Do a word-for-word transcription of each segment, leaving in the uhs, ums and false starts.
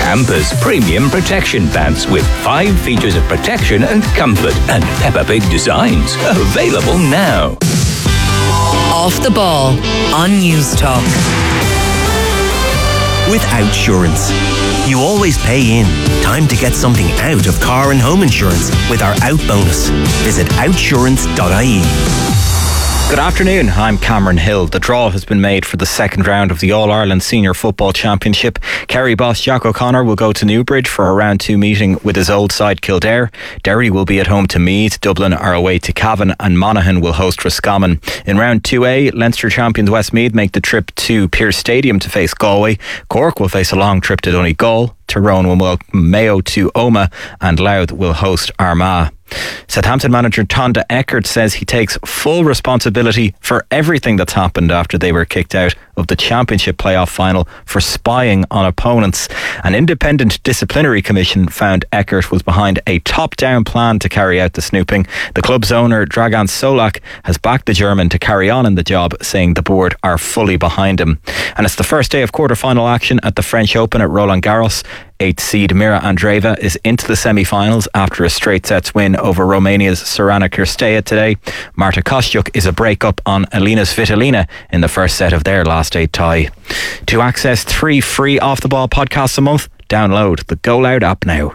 Campus Premium Protection Pants with five features of protection and comfort and Peppa Pig designs. Available now. Off the Ball on News Talk. With Outsurance, you always pay in. Time to get something out of car and home insurance with our Out bonus. Visit outsurance dot I E. Good afternoon, I'm Cameron Hill. The draw has been made for the second round of the All-Ireland Senior Football Championship. Kerry boss Jack O'Connor will go to Newbridge for a round two meeting with his old side Kildare. Derry will be at home to Meath, Dublin are away to Cavan, and Monaghan will host Roscommon. In round two A, Leinster champions Westmeath make the trip to Pearse Stadium to face Galway. Cork will face a long trip to Donegal. Tyrone will welcome Mayo to Omagh, and Louth will host Armagh. Southampton manager Tonda Eckert says he takes full responsibility for everything that's happened after they were kicked out of the Championship playoff final for spying on opponents. An independent disciplinary commission found Eckert was behind a top-down plan to carry out the snooping. The club's owner, Dragan Solak, has backed the German to carry on in the job, saying the board are fully behind him. And it's the first day of quarter-final action at the French Open at Roland Garros. Eighth seed Mira Andreeva is into the semi-finals after a straight sets win over Romania's Sorana Cirstea today. Marta Kostyuk is a break-up on Elina Svitolina in the first set of their last eight tie. To access three free Off the Ball podcasts a month, download the Go Loud app now.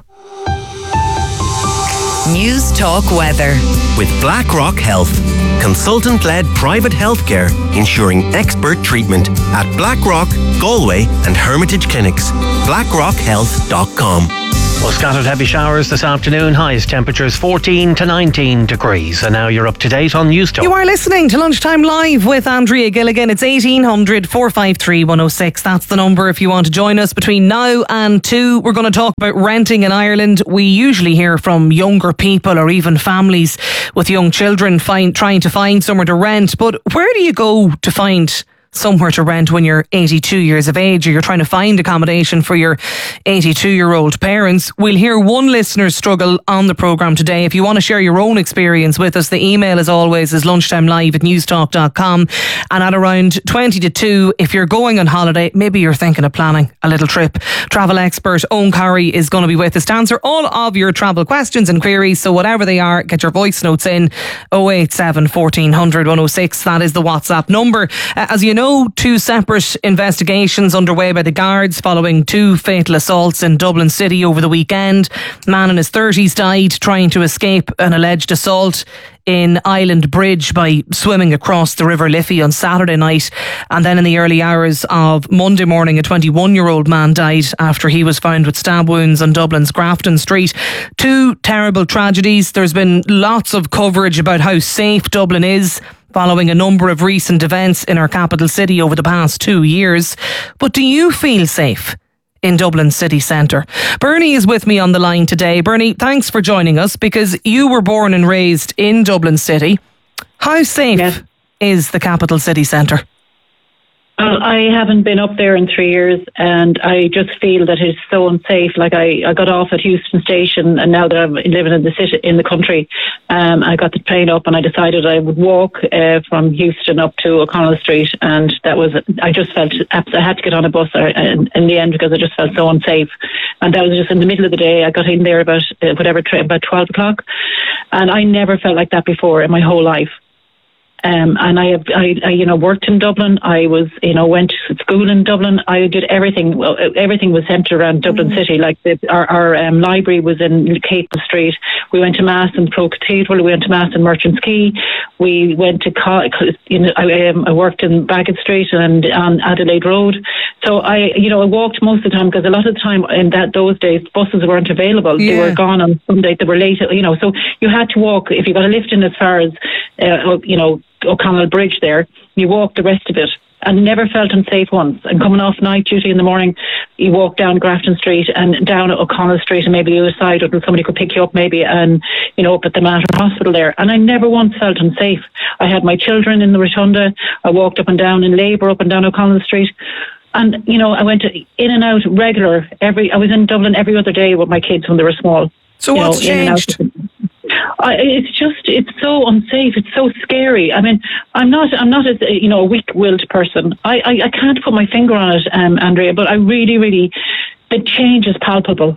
News Talk Weather. With BlackRock Health, consultant-led private healthcare ensuring expert treatment at Blackrock, Galway and Hermitage Clinics. blackrock health dot com. Well, scattered heavy showers this afternoon. Highest temperatures fourteen to nineteen degrees. And now you're up to date on News Talk. You are listening to Lunchtime Live with Andrea Gilligan. It's eighteen hundred, four five three, one oh six. That's the number if you want to join us between now and two. We're going to talk about renting in Ireland. We usually hear from younger people or even families with young children find, trying to find somewhere to rent. But where do you go to find somewhere to rent when you're eighty-two years of age, or you're trying to find accommodation for your eighty-two year old parents? We'll hear one listener's struggle on the programme today. If you want to share your own experience with us, the email as always is lunchtimelive at newstalk dot com. And at around twenty to two, if you're going on holiday, maybe you're thinking of planning a little trip, travel expert Owen Curry is going to be with us to answer all of your travel questions and queries. So whatever they are, get your voice notes in oh eight seven, fourteen hundred, one oh six. That is the WhatsApp number. Uh, as you know, two separate investigations underway by the guards following two fatal assaults in Dublin City over the weekend. A man in his thirties died trying to escape an alleged assault in Island Bridge by swimming across the River Liffey on Saturday night. And then in the early hours of Monday morning, a twenty-one year old man died after he was found with stab wounds on Dublin's Grafton Street. Two terrible tragedies. There's been lots of coverage about how safe Dublin is following a number of recent events in our capital city over the past two years. But do you feel safe in Dublin city centre? Bernie is with me on the line today. Bernie, thanks for joining us, because you were born and raised in Dublin city. How safe yes. is the capital city centre? Well, I haven't been up there in three years, and I just feel that it's so unsafe. Like I, I got off at Houston Station, and now that I'm living in the city, in the country, um, I got the train up, and I decided I would walk uh, from Houston up to O'Connell Street, and that was. I just felt I had to get on a bus in, in the end because I just felt so unsafe, and that was just in the middle of the day. I got in there about uh, whatever tra- about twelve o'clock, and I never felt like that before in my whole life. Um, and I have, I, I, you know, worked in Dublin. I was, you know, went to school in Dublin. I did everything. Well, everything was centred around Dublin mm. City. Like the, our, our um, library was in Caton Street. We went to Mass in Pro Cathedral. We went to Mass in Merchants Quay. We went to, co- you know, I, um, I worked in Bagot Street and on Adelaide Road. So I, you know, I walked most of the time because a lot of the time in that those days buses weren't available. Yeah. They were gone on Sunday. They were late. You know, so you had to walk. If you got a lift in as far as, uh, you know, O'Connell Bridge there, you walk the rest of it, and never felt unsafe once. And coming off night duty in the morning, you walk down Grafton Street and down O'Connell Street and maybe the other side, until somebody could pick you up maybe, and you know, up at the Mater Hospital there. And I never once felt unsafe. I had my children in the rotunda. I walked up and down in labour up and down O'Connell Street. And, you know, I went to, in and out regular. Every I was in Dublin every other day with my kids when they were small. So what's know, changed? I, it's just, it's so unsafe. It's so scary. I mean, I'm not, I'm not a, you know, a weak-willed person. I, I, I can't put my finger on it, um, Andrea, but I really, really, the change is palpable.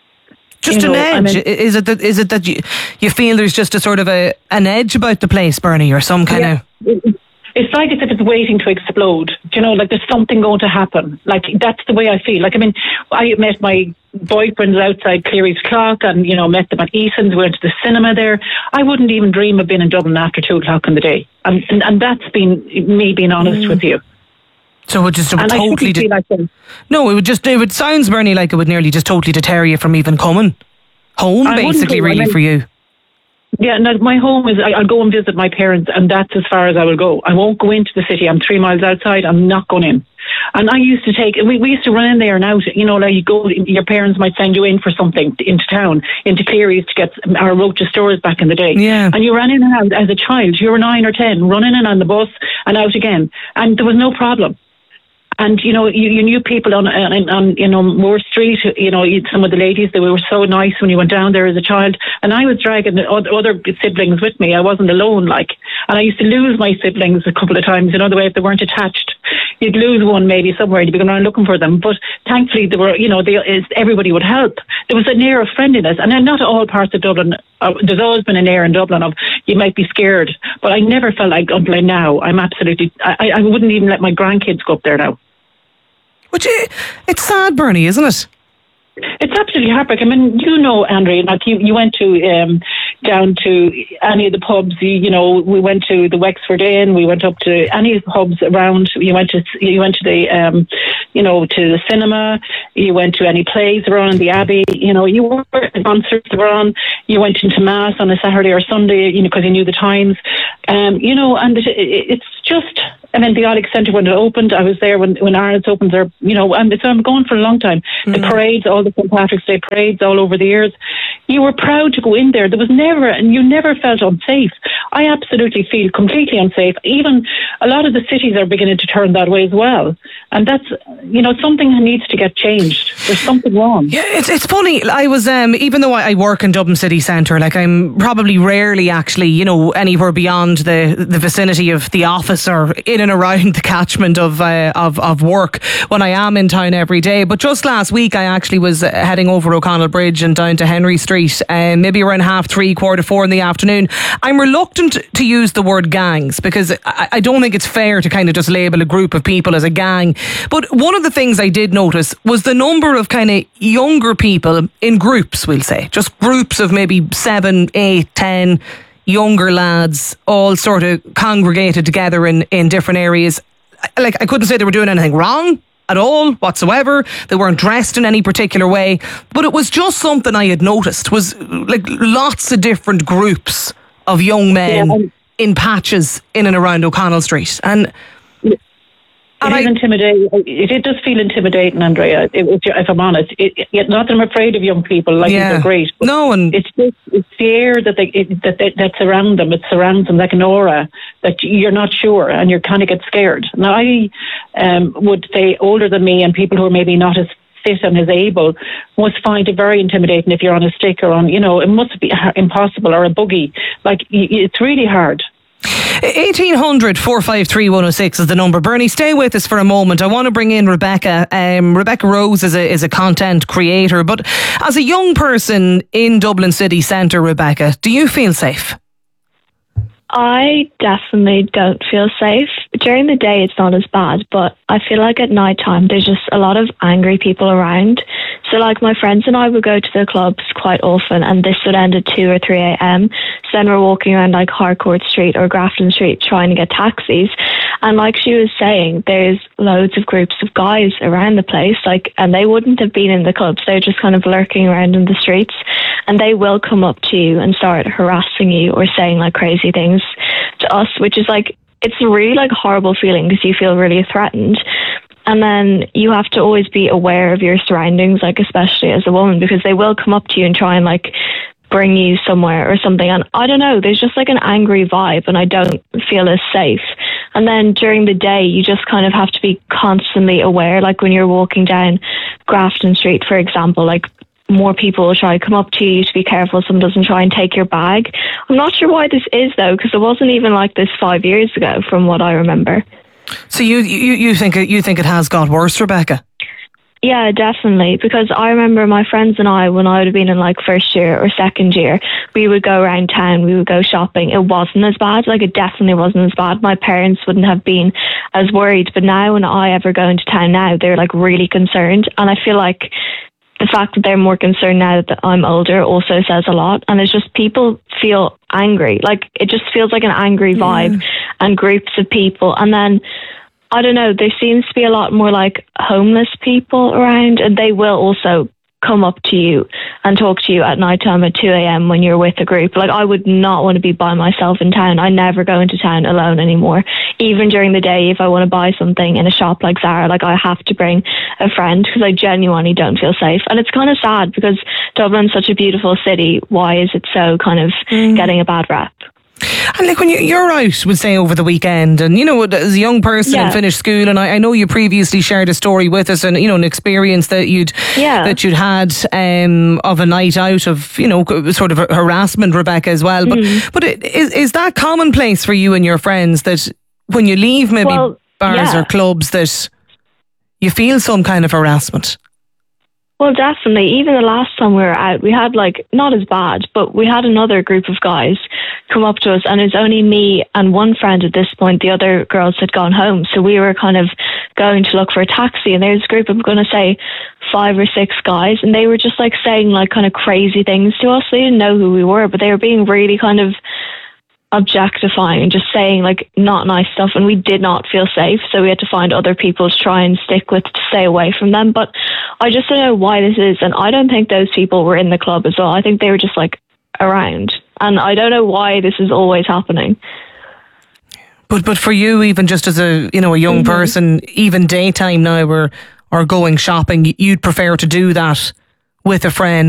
Just you know, an edge. I mean, is it that, is it that you, you feel there's just a sort of a, an edge about the place, Bernie, or some kind yeah, of... It, it's like as if it's waiting to explode. Do you know, like there's something going to happen. Like that's the way I feel. Like, I mean, I met my boyfriends outside Cleary's Clock and, you know, met them at Eason's, went to the cinema there. I wouldn't even dream of being in Dublin after two o'clock in the day. And, and, and that's been me being honest mm. with you. So it would just it would and totally... De- like no, it would just, it would sounds, Bernie, like it would nearly just totally deter you from even coming home, I basically, really, I mean, for you. Yeah, no, my home is, I, I'll go and visit my parents, and that's as far as I will go. I won't go into the city. I'm three miles outside. I'm not going in. And I used to take, we, we used to run in there and out, you know, like you go, your parents might send you in for something into town, into Cleary's to get our road to stores back in the day. Yeah. And you ran in and out as a child. You were nine or ten, running in on the bus and out again. And there was no problem. And, you know, you, you knew people on, on, on, you know, Moore Street, you know, some of the ladies, they were so nice when you went down there as a child. And I was dragging the other siblings with me. I wasn't alone, like. And I used to lose my siblings a couple of times, you know, the way if they weren't attached. You'd lose one maybe somewhere and you'd be going around looking for them. But thankfully, they were, you know, they, everybody would help. There was an air of friendliness. And then not all parts of Dublin, uh, there's always been an air in Dublin of you might be scared. But I never felt like, until now, I'm absolutely, I, I wouldn't even let my grandkids go up there now. Which, it's sad, Bernie, isn't it? It's absolutely heartbreaking. I mean, you know, Andrea, like you, you went to um, down to any of the pubs. You, you know, we went to the Wexford Inn. We went up to any of the pubs around. You went to you went to the um, you know, to the cinema. You went to any plays around the Abbey. You know, you were at concerts were on. You went into mass on a Saturday or Sunday. You know, because you knew the times. Um, you know, and it, it, it's just. I mean, the Alex Centre, when it opened, I was there when, when Ireland's opened there, you know, and so I'm going for a long time. Mm-hmm. The parades, all the Saint Patrick's Day parades all over the years. You were proud to go in there. There was never, and you never felt unsafe. I absolutely feel completely unsafe. Even a lot of the cities are beginning to turn that way as well. And that's, you know, something needs to get changed. There's something wrong. Yeah, it's it's funny. I was, um, even though I work in Dublin City Centre, like I'm probably rarely actually, you know, anywhere beyond the, the vicinity of the office or in and around the catchment of, uh, of, of work when I am in town every day. But just last week, I actually was heading over O'Connell Bridge and down to Henry Street, um, maybe around half three, quarter four in the afternoon. I'm reluctant to use the word gangs because I, I don't think it's fair to kind of just label a group of people as a gang. But one of the things I did notice was the number of kind of younger people in groups, we'll say, just groups of maybe seven, eight, ten younger lads all sort of congregated together in, in different areas. Like, I couldn't say they were doing anything wrong at all whatsoever. They weren't dressed in any particular way, but it was just something I had noticed was like lots of different groups of young men yeah. in patches in and around O'Connell Street. And It is intimidating. It, it does feel intimidating, Andrea. It, it, if I'm honest, it, it, not that I'm afraid of young people. Like yeah. they're great. No, and it's just, it's the air that they it, that they, that surround them. It surrounds them like an aura that you're not sure, and you kind of get scared. Now, I um, would say older than me and people who are maybe not as fit and as able must find it very intimidating if you're on a stick or on, you know, it must be impossible, or a buggy. Like it's really hard. eighteen hundred, four five three, one oh six is the number. Bernie, stay with us for a moment. I want to bring in Rebecca. Um, Rebecca Rose is a, is a content creator, but as a young person in Dublin City Centre, Rebecca, do you feel safe? I definitely don't feel safe. During the day it's not as bad, but I feel like at night time there's just a lot of angry people around. So like my friends and I would go to the clubs quite often, and this would end at two or three a.m. So then we're walking around like Harcourt Street or Grafton Street trying to get taxis. And like she was saying, there's loads of groups of guys around the place, like, and they wouldn't have been in the clubs. They're just kind of lurking around in the streets, and they will come up to you and start harassing you or saying like crazy things to us, which is like, it's a really like horrible feeling because you feel really threatened. And then you have to always be aware of your surroundings, like especially as a woman, because they will come up to you and try and like bring you somewhere or something. And I don't know, there's just like an angry vibe, and I don't feel as safe. And then during the day, you just kind of have to be constantly aware, like when you're walking down Grafton Street, for example, like more people will try to come up to you to be careful someone doesn't try and take your bag. I'm not sure why this is though, because it wasn't even like this five years ago from what I remember. So you you, you think it, you think it has got worse, Rebecca? Yeah, definitely. Because I remember my friends and I, when I would have been in like first year or second year, we would go around town, we would go shopping. It wasn't as bad. Like, it definitely wasn't as bad. My parents wouldn't have been as worried. But now when I ever go into town now, they're like really concerned. And I feel like the fact that they're more concerned now that I'm older also says a lot. And it's just people feel angry. Like, it just feels like an angry vibe, yeah. And groups of people. And then, I don't know, there seems to be a lot more like homeless people around, and they will also come up to you and talk to you at night time at two a.m. when you're with a group. Like, I would not want to be by myself in town. I never go into town alone anymore. Even during the day, if I want to buy something in a shop like Zara, like, I have to bring a friend because I genuinely don't feel safe. And it's kind of sad because Dublin's such a beautiful city. Why is it so kind of mm. getting a bad rep? And like, when you, you're out, would say, over the weekend, and you know, as a young person yeah. and finished school, and I, I know you previously shared a story with us, and you know, an experience that you'd yeah. that you'd had um, of a night out of, you know, sort of harassment, Rebecca, as well. But mm. but it, is is that commonplace for you and your friends that when you leave maybe well, bars yeah. or clubs that you feel some kind of harassment? Well, definitely. Even the last time we were out, we had like, not as bad, but we had another group of guys come up to us, and it was only me and one friend at this point. The other girls had gone home. So we were kind of going to look for a taxi, and there's a group, I'm going to say five or six guys, and they were just like saying like kind of crazy things to us. They didn't know who we were, but they were being really kind of objectifying and just saying like not nice stuff, and we did not feel safe, so we had to find other people to try and stick with to stay away from them. But I just don't know why this is, and I don't think those people were in the club as well. I think they were just like around, and I don't know why this is always happening. But but for you, even just as a, you know, a young mm-hmm. person, even daytime now or or going shopping, you'd prefer to do that with a friend